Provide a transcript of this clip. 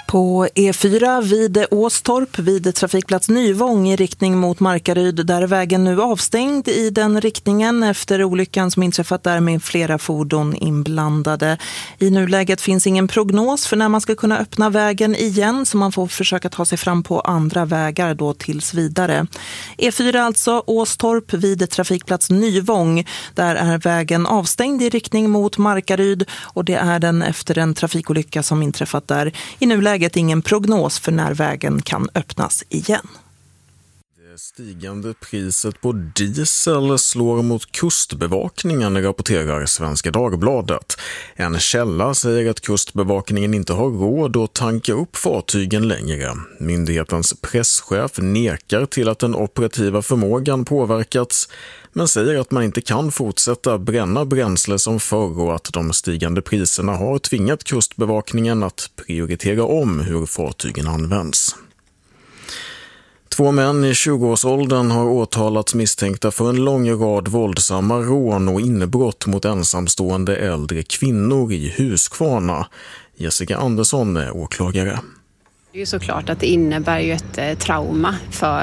På E4 vid Åstorp vid trafikplats Nyvång i riktning mot Markaryd, där är vägen nu avstängd i den riktningen efter olyckan som inträffat där med flera fordon inblandade. I nuläget finns ingen prognos för när man ska kunna öppna vägen igen, så man får försöka ta sig fram på andra vägar då tills vidare. E4 alltså, Åstorp vid trafikplats Nyvång, där är vägen avstängd i riktning mot Markaryd, och det är den efter en trafikolycka som inträffat där. I nuläget ingen prognos för när vägen kan öppnas igen. Det stigande priset på diesel slår mot kustbevakningen, rapporterar Svenska Dagbladet. En källa säger att kustbevakningen inte har råd att tanka upp fartygen längre. Myndighetens presschef nekar till att den operativa förmågan påverkats, men säger att man inte kan fortsätta bränna bränsle som förr och att de stigande priserna har tvingat kustbevakningen att prioritera om hur fartygen används. 2 män i 20-årsåldern har åtalats misstänkta för en lång rad våldsamma rån och inbrott mot ensamstående äldre kvinnor i Huskvarna. Jessica Andersson är åklagare. Det är ju såklart att det innebär ju ett trauma för